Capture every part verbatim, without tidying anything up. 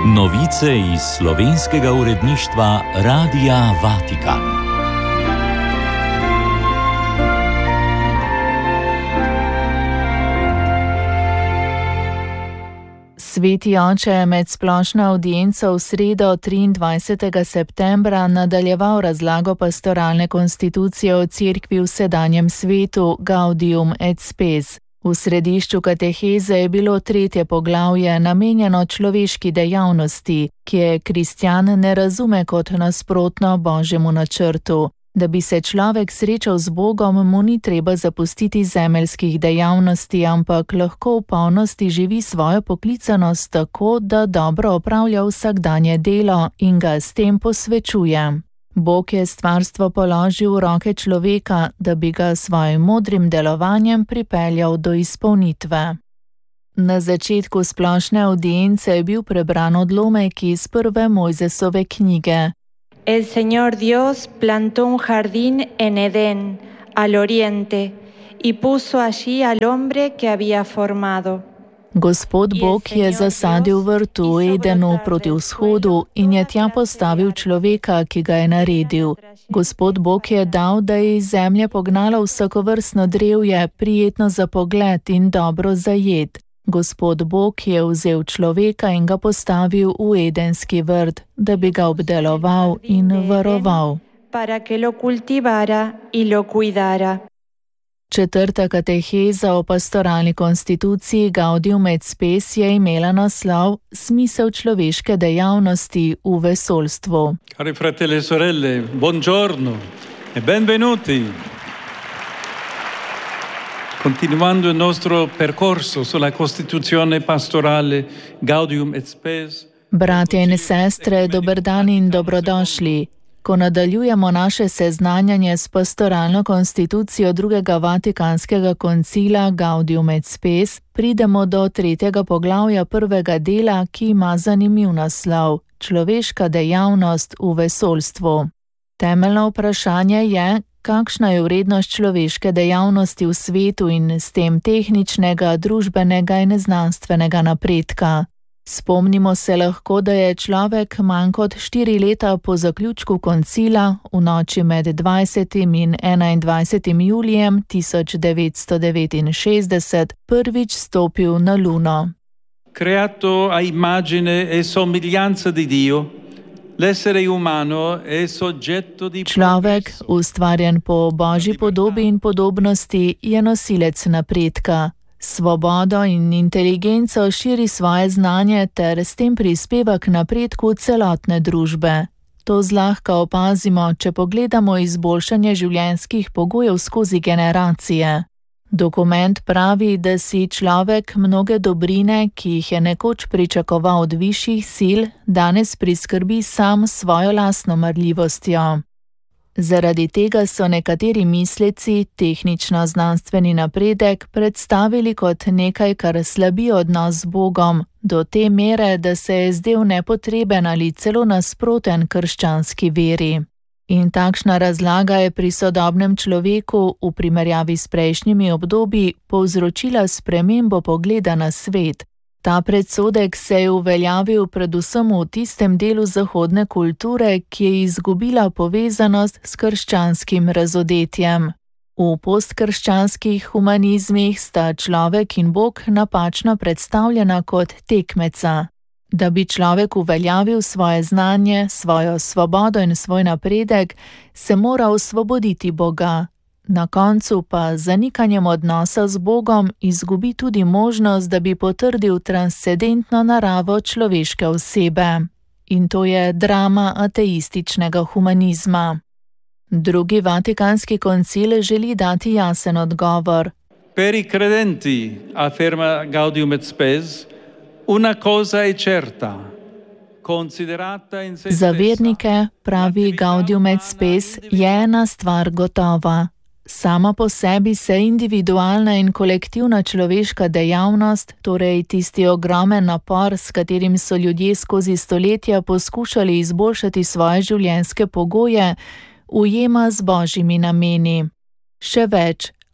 Novice iz slovenskega uredništva Radia Vatikan. Sveti oče je med splošno avdienco v sredo triindvajsetega septembra nadaljeval razlago pastoralne konstitucije o cerkvi v sedanjem svetu Gaudium et Spes. V središču kateheze je bilo tretje poglavje namenjeno človeški dejavnosti, ki je kristjan ne razume kot nasprotno Božjemu načrtu. Da bi se človek srečal z Bogom, mu ni treba zapustiti zemeljskih dejavnosti, ampak lahko v polnosti živi svojo poklicanost tako, da dobro opravlja vsakdanje delo in ga s tem posvečuje. Bog je stvarstvo položil v roke človeka, da bi ga s svojim modrim delovanjem pripeljal do izpolnitve. Na začetku splošne avdience je bil prebran odlomek iz prve Mojzesove knjige. El Señor Dios plantó un jardín en Edén, al oriente, y puso allí al hombre que había formado. Gospod Bog je zasadil vrt v Edenu proti vzhodu in je tja postavil človeka, ki ga je naredil. Gospod Bog je dal, da je iz zemlje pognalo vsakovrstno drevje, prijetno za pogled in dobro za jed. Gospod Bog je vzel človeka in ga postavil v edenski vrt, da bi ga obdeloval in varoval. Para que lo cultivara y lo cuidara. Četrta kateheza o pastoralni konstituciji Gaudium et Spes je imela naslov Smisel človeške dejavnosti v vesoljstvu. Cari fratelli e sorelle, buongiorno e benvenuti. Continuando il nostro percorso sulla Costituzione pastorale Gaudium et Spes. Bratje in sestre, dober dan in dobrodošli. Ko nadaljujemo naše seznanjanje s pastoralno konstitucijo drugega Vatikanskega koncila Gaudium et Spes, pridemo do tretjega poglavja prvega dela, ki ima zanimiv naslov Človeška dejavnost v vesoljstvu. Temeljno vprašanje je, kakšna je vrednost človeške dejavnosti v svetu in s tem tehničnega, družbenega in znanstvenega napredka. Spomnimo se lahko, da je človek manj kot štiri leta po zaključku koncila v noči med dvajsetim in enaindvajsetim julijem tisoč devetsto devetinšestdeset prvič stopil na Luno. Creato a immagine e somiglianza di Dio, l'essere umano è soggetto di... Človek, ustvarjen po Božji podobi in podobnosti, je nosilec napredka. Svobodo in inteligenco širi svoje znanje ter s tem prispeva k napredku celotne družbe. To zlahka opazimo, če pogledamo izboljšanje življenjskih pogojev skozi generacije. Dokument pravi, da si človek mnoge dobrine, ki jih je nekoč pričakoval od višjih sil, danes priskrbi sam s svojo lastno marljivostjo. Zaradi tega so nekateri misleci tehnično-znanstveni napredek predstavili kot nekaj, kar slabi odnos z Bogom, do te mere, da se je zdel nepotreben ali celo nasproten krščanski veri. In takšna razlaga je pri sodobnem človeku v primerjavi s prejšnjimi obdobji povzročila spremembo pogleda na svet. Ta predsodek se je uveljavil predvsem v tistem delu zahodne kulture, ki je izgubila povezanost s krščanskim razodetjem. V postkrščanskih humanizmih sta človek in Bog napačno predstavljena kot tekmeca. Da bi človek uveljavil svoje znanje, svojo svobodo in svoj napredek, se mora osvoboditi Boga. Na koncu pa z zanikanjem odnosa z Bogom izgubi tudi možnost, da bi potrdil transcendentno naravo človeške osebe. In to je drama ateističnega humanizma. Drugi Vatikanski koncil želi dati jasen odgovor. Per i credenti, afferma Gaudium et Spes, una cosa è certa. Considerata in se Za vernike, pravi Gaudium et Spes, je ena stvar gotova. Sama po sebi se individualna in kolektivna človeška dejavnost, torej tisti ogromen napor, s katerim so ljudje skozi stoletja poskušali izboljšati svoje življenjske pogoje, ujema z božjimi nameni. Še več,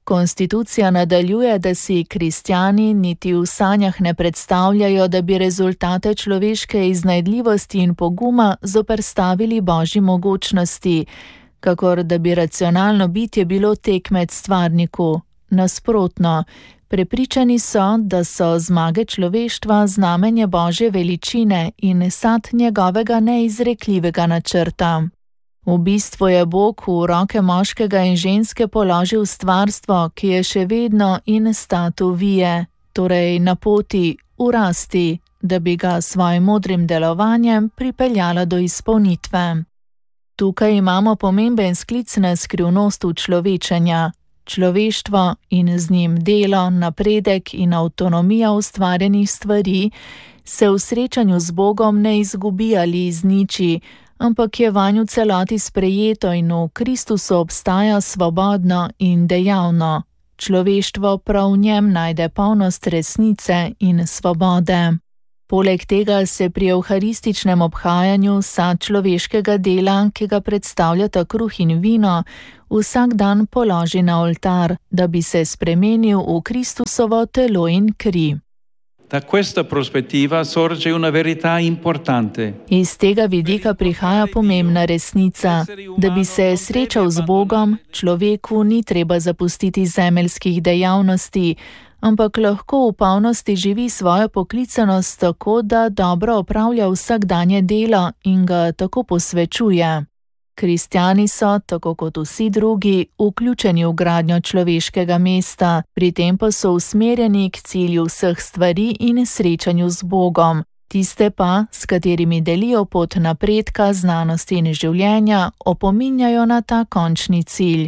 Konstitucija nadaljuje, da si kristjani niti v sanjah ne predstavljajo, da bi rezultate človeške iznajdljivosti in poguma zoperstavili Božji mogočnosti, kakor da bi racionalno bitje bilo tekmec stvarniku. Nasprotno, prepričani so, da so zmage človeštva znamenje Božje veličine in sad njegovega neizrekljivega načrta. V bistvu je Bog v roke moškega in ženske položil stvarstvo, ki je še vedno in statu vije, torej na poti, v rasti, da bi ga s svojim modrim delovanjem pripeljala do izpolnitve. Tukaj imamo pomemben sklic na skrivnost učlovečenja. Človeštvo in z njim delo, napredek in avtonomija ustvarjenih stvari se v srečanju z Bogom ne izgubi ali izniči, ampak je vanju celoti sprejeto in v Kristusu obstaja svobodno in dejavno. Človeštvo prav v njem najde polnost resnice in svobode. Poleg tega se pri evharističnem obhajanju sad človeškega dela, ki ga predstavljata kruh in vino, vsak dan položi na oltar, da bi se spremenil v Kristusovo telo in kri. Da questa prospettiva sorge una verità importante. Iz tega vidika prihaja pomembna resnica, da bi se srečal z Bogom, človeku ni treba zapustiti zemeljskih dejavnosti, ampak lahko v polnosti živi svojo poklicanost tako, da dobro opravlja vsakdanje delo in ga tako posvečuje. Kristjani so, tako kot vsi drugi, vključeni v gradnjo človeškega mesta, pri tem pa so usmerjeni k cilju vseh stvari in srečanju z Bogom, tiste pa, s katerimi delijo pot napredka, znanosti in življenja, opominjajo na ta končni cilj.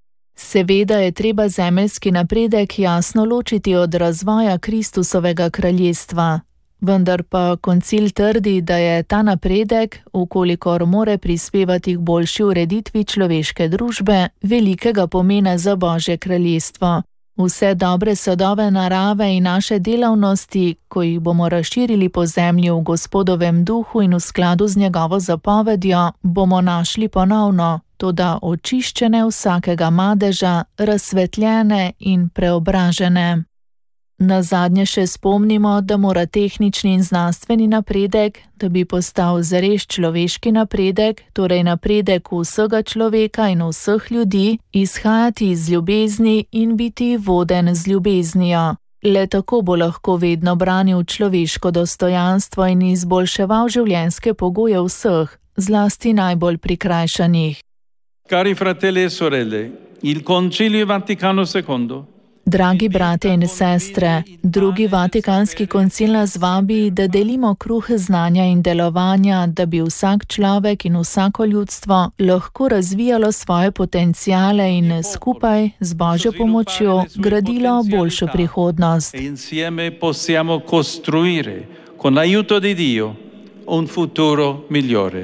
Seveda je treba zemeljski napredek jasno ločiti od razvoja Kristusovega kraljestva. Vendar pa koncil trdi, da je ta napredek, ukolikor more prispevati k boljši ureditvi človeške družbe, velikega pomena za Božje kraljestvo. Vse dobre sadove narave in naše delavnosti, ko jih bomo razširili po zemlji v Gospodovem duhu in v skladu z njegovo zapovedjo, bomo našli ponovno, toda očiščene vsakega madeža, razsvetljene in preobražene. Nazadnje še spomnimo, da mora tehnični in znanstveni napredek, da bi postal zares človeški napredek, torej napredek vsega človeka in vseh ljudi, izhajati iz ljubezni in biti voden z ljubeznijo. Le tako bo lahko vedno branil človeško dostojanstvo in izboljševal življenjske pogoje vseh, zlasti najbolj prikrajšanih. Cari fratelli e sorelle, il Concilio Vaticano secondo. Dragi brate in sestre, drugi Vatikanski koncil nas vabi, da delimo kruh znanja in delovanja, da bi vsak človek in vsako ljudstvo lahko razvijalo svoje potenciale in skupaj z Božjo pomočjo gradilo boljšo prihodnost. Insieme possiamo costruire, con l'aiuto di Dio, un futuro migliore.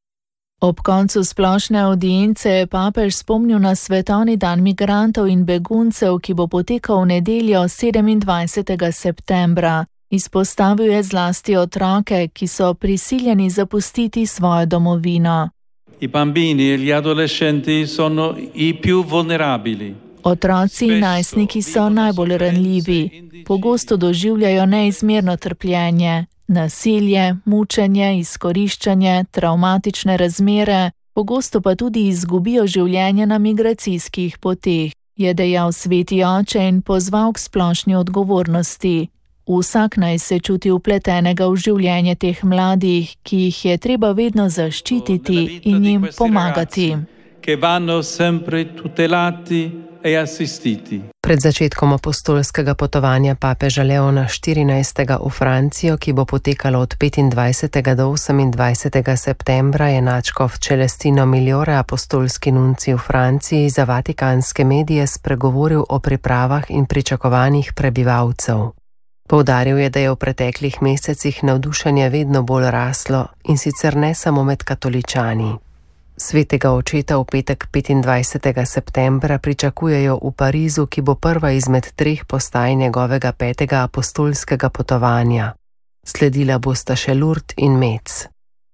Ob koncu splošne audience je papež spomnil na svetovni dan migrantov in beguncev, ki bo potekal v nedeljo sedemindvajsetega septembra. Izpostavil je zlasti otroke, ki so prisiljeni zapustiti svojo domovino. I bambini e gli adolescenti sono i più vulnerabili. Otroci in najstniki so najbolj ranljivi. Pogosto doživljajo neizmerno trpljenje. Nasilje, mučenje, izkoriščanje, travmatične razmere, pogosto pa tudi izgubijo življenje na migracijskih poteh, je dejal sveti oče in pozval k splošni odgovornosti. Vsak naj se čuti vpletenega v življenje teh mladih, ki jih je treba vedno zaščititi in jim pomagati. Che vanno sempre tutelati e assistiti. Pred začetkom apostolskega potovanja papeža Leona štirinajstega v Francijo, ki bo potekalo od petindvajsetega do osemindvajsetega septembra, je nadškof Celestino Migliore, apostolski nuncij v Franciji, za vatikanske medije spregovoril o pripravah in pričakovanjih prebivalcev. Poudaril je, da je v preteklih mesecih navdušenje vedno bolj raslo in sicer ne samo med katoličani. Svetega očeta v petek petindvajsetega septembra pričakujejo v Parizu, ki bo prva izmed treh postaj njegovega petega apostolskega potovanja. Sledila bosta še Lourdes in Metz.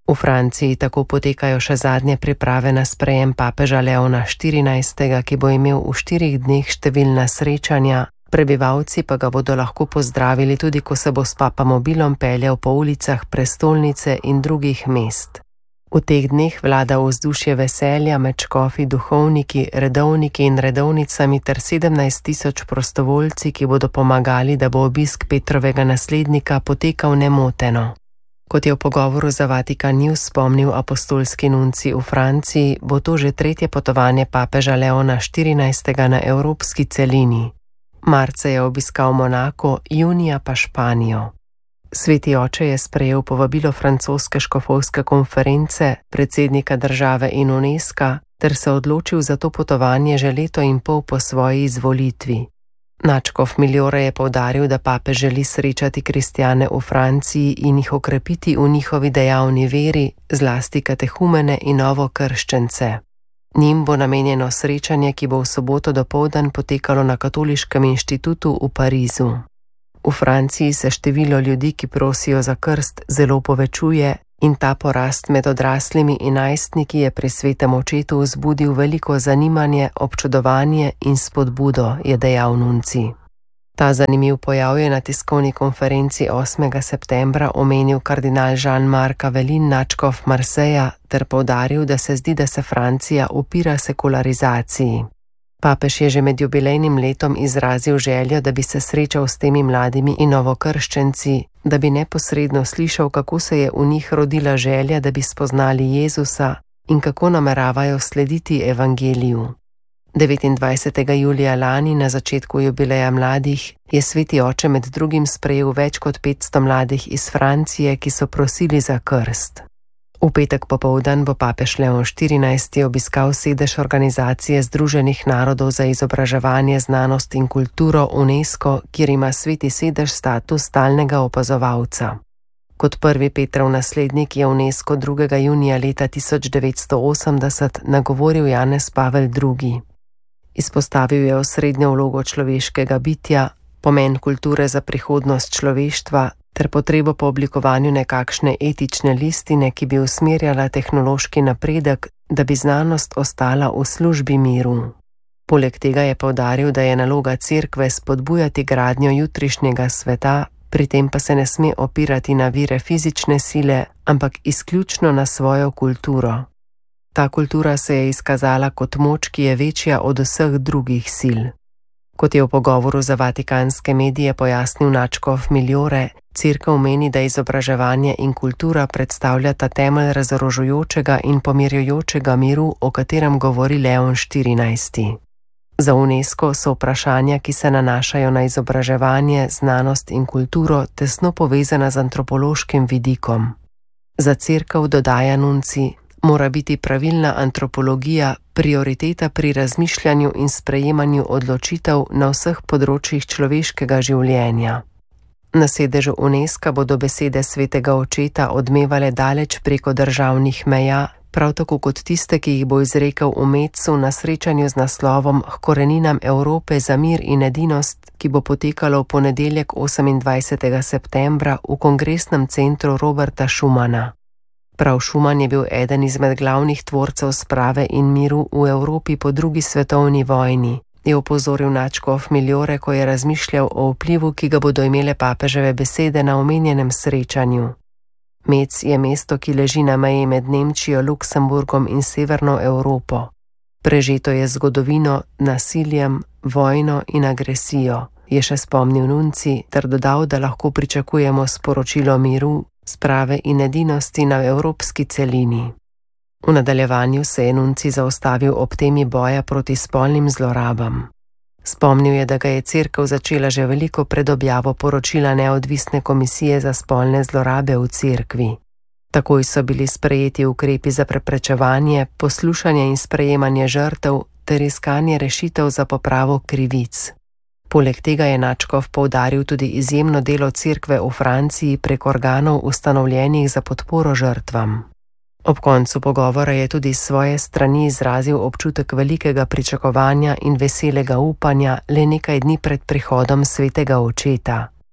V Franciji tako potekajo še zadnje priprave na sprejem papeža Leona štirinajstega, ki bo imel v štirih dneh številna srečanja, prebivalci pa ga bodo lahko pozdravili tudi, ko se bo s papamobilom peljal po ulicah prestolnice in drugih mest. V teh dneh vlada vzdušje veselja med škofi, duhovniki, redovniki in redovnicami ter sedemnajst tisoč prostovoljci, ki bodo pomagali, da bo obisk Petrovega naslednika potekal nemoteno. Kot je v pogovoru za Vatikan News spomnil apostolski nunci v Franciji, bo to že tretje potovanje papeža Leona štirinajstega na evropski celini. Marca je obiskal Monako, junija pa Španijo. Sveti oče je sprejel povabilo francoske škofovske konference, predsednika države in UNESCO, ter se odločil za to potovanje že leto in pol po svoji izvolitvi. Nadškof Migliore je poudaril, da papež želi srečati kristjane v Franciji in jih okrepiti v njihovi dejavni veri, zlasti katehumene in novokrščence. Njim bo namenjeno srečanje, ki bo v soboto dopoldan potekalo na Katoliškem inštitutu v Parizu. V Franciji se število ljudi, ki prosijo za krst, zelo povečuje in ta porast med odraslimi in najstniki je pri svetem očetu vzbudil veliko zanimanje, občudovanje in spodbudo, je dejal nunci. Ta zanimiv pojav je na tiskovni konferenci osmega septembra omenil kardinal Jean-Marc Avelin, nadškof Marseja, ter poudaril, da se zdi, da se Francija upira sekularizaciji. Papež je že med jubilejnim letom izrazil željo, da bi se srečal s temi mladimi in novokrščenci, da bi neposredno slišal, kako se je v njih rodila želja, da bi spoznali Jezusa in kako nameravajo slediti evangeliju. devetindvajsetega julija lani, na začetku jubileja mladih, je sveti oče med drugim sprejel več kot petsto mladih iz Francije, ki so prosili za krst. V petek popoldan bo papež Leon štirinajsti obiskal sedež organizacije Združenih narodov za izobraževanje, znanost in kulturo UNESCO, kjer ima sveti sedež status stalnega opazovalca. Kot prvi Petrov naslednik je UNESCO drugega junija leta tisoč devetsto osemdeset nagovoril Janez Pavel drugi. Izpostavil je osrednjo vlogo človeškega bitja, pomen kulture za prihodnost človeštva ter potrebo po oblikovanju nekakšne etične listine, ki bi usmerjala tehnološki napredek, da bi znanost ostala v službi miru. Poleg tega je poudaril, da je naloga cerkve spodbujati gradnjo jutrišnjega sveta, pri tem pa se ne sme opirati na vire fizične sile, ampak izključno na svojo kulturo. Ta kultura se je izkazala kot moč, ki je večja od vseh drugih sil. Kot je v pogovoru za vatikanske medije pojasnil nadškof Migliore, cerkev meni, da izobraževanje in kultura predstavljata temelj razorožujočega in pomirjujočega miru, o katerem govori Leon štirinajsti. Za UNESCO so vprašanja, ki se nanašajo na izobraževanje, znanost in kulturo, tesno povezana z antropološkim vidikom. Za cerkev, dodaja nunci, mora biti pravilna antropologija prioriteta pri razmišljanju in sprejemanju odločitev na vseh področjih človeškega življenja. Na sedežu UNESCO bodo besede svetega očeta odmevale daleč preko državnih meja, prav tako kot tiste, ki jih bo izrekel v Metzu na srečanju z naslovom H koreninam Evrope za mir in edinost, ki bo potekalo v ponedeljek osemindvajsetega septembra v kongresnem centru Roberta Schumana. Prav Schuman je bil eden izmed glavnih tvorcev sprave in miru v Evropi po drugi svetovni vojni, je opozoril nadškof Migliore, ko je razmišljal o vplivu, ki ga bodo imele papeževe besede na omenjenem srečanju. Metz je mesto, ki leži na meji med Nemčijo, Luksemburgom in Severno Evropo. Prežeto je zgodovino, nasiljem, vojno in agresijo, je še spomnil nunci, ter dodal, da lahko pričakujemo sporočilo miru, sprave in edinosti na evropski celini. V nadaljevanju se je nunci zaustavil ob temi boja proti spolnim zlorabam. Spomnil je, da ga je cerkev začela že veliko pred objavo poročila Neodvisne komisije za spolne zlorabe v cerkvi. Takoj so bili sprejeti ukrepi za preprečevanje, poslušanje in sprejemanje žrtev ter iskanje rešitev za popravo krivic. Poleg tega je nadškof poudaril tudi izjemno delo cerkve v Franciji prek organov ustanovljenih za podporo žrtvam. Ob koncu pogovora je tudi s svoje strani izrazil občutek velikega pričakovanja in veselega upanja le nekaj dni pred prihodom svetega očeta.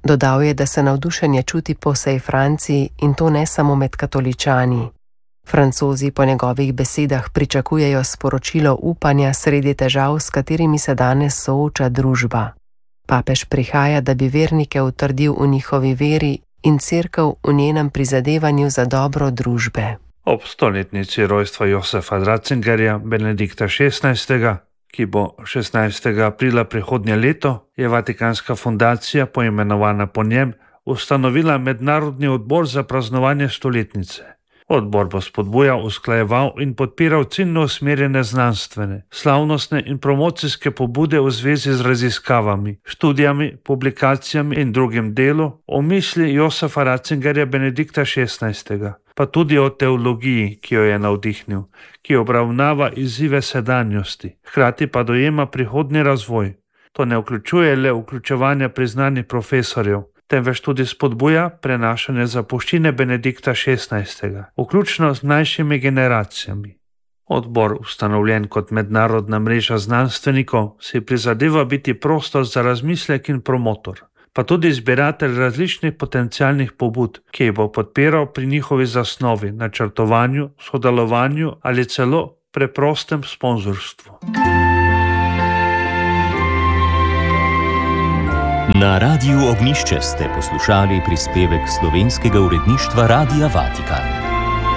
Dodal je, da se navdušenje čuti po vsej Franciji in to ne samo med katoličani. Francozi po njegovih besedah pričakujejo sporočilo upanja sredi težav, s katerimi se danes sooča družba. Papež prihaja, da bi vernike utrdil v njihovi veri in cerkev v njenem prizadevanju za dobro družbe. Ob stoletnici rojstva Josefa Ratzingerja, Benedikta šestnajstega, ki bo šestnajstega aprila prihodnje leto, je Vatikanska fundacija, poimenovana po njem, ustanovila mednarodni odbor za praznovanje stoletnice. Odbor bo spodbujal, usklajeval in podpiral ciljno usmerjene znanstvene, slavnostne in promocijske pobude v zvezi z raziskavami, študijami, publikacijami in drugim delu o misli Josefa Ratzingerja Benedikta šestnajstega, pa tudi o teologiji, ki jo je navdihnil, ki obravnava izzive sedanjosti, hkrati pa dojema prihodnji razvoj. To ne vključuje le vključevanja priznanih profesorjev, temveč tudi spodbuja prenašanje zapuščine Benedikta šestnajstega, vključno z mlajšimi generacijami. Odbor, ustanovljen kot mednarodna mreža znanstvenikov, si prizadeva biti prostor za razmislek in promotor, pa tudi zbiratelj različnih potencialnih pobud, ki jih bo podpiral pri njihovi zasnovi, načrtovanju, sodelovanju ali celo preprostem sponzorstvu. Na Radiu Ognjišče ste poslušali prispevek slovenskega uredništva Radia Vatikan.